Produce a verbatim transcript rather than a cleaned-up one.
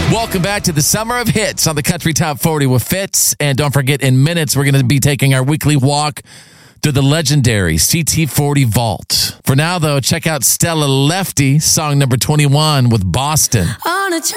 Welcome back to the Summer of Hits on the Country Top forty with Fitz. And don't forget, in minutes, we're going to be taking our weekly walk to the legendary C T forty Vault. For now, though, check out Stella Lefty, song number twenty-one with Boston. On a